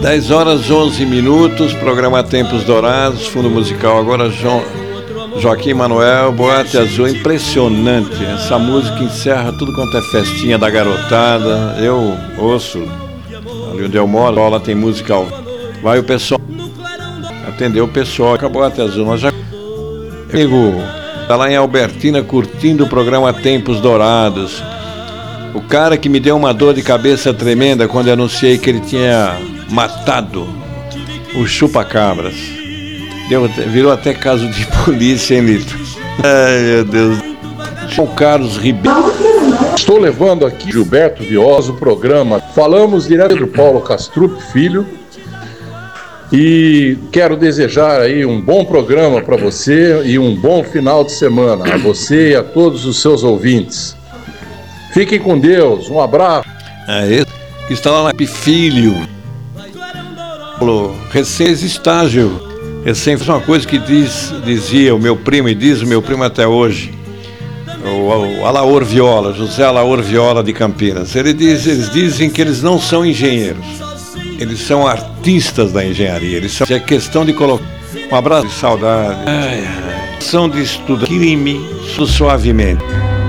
10 horas 11 minutos, programa Tempos Dourados, fundo musical agora Joaquim Manuel, Boate Azul, impressionante, essa música encerra tudo quanto é festinha da garotada, eu ouço, ali onde eu moro, lá tem música, vai o pessoal, atendeu o pessoal, acabou Boate Azul, nós já... Amigo, tá lá em Albertina curtindo o programa Tempos Dourados, o cara que me deu uma dor de cabeça tremenda quando eu anunciei que ele tinha matado o chupa-cabras. Virou até caso de polícia, hein, Lito? Ai, meu Deus. São Carlos Ribeiro. Estou levando aqui Gilberto Vioso, o programa. Falamos direto do Paulo Castrup Filho. E quero desejar aí um bom programa para você e um bom final de semana a você e a todos os seus ouvintes. Fiquem com Deus, um abraço. Esse que está lá na Filho, recém-estágio, fez uma coisa que dizia o meu primo e diz o meu primo até hoje, o Alaor Viola, José Alaor Viola de Campinas. Eles dizem que eles não são engenheiros, eles são artistas da engenharia. É questão de colocar um abraço de saudade, ação de estudar crime suavemente.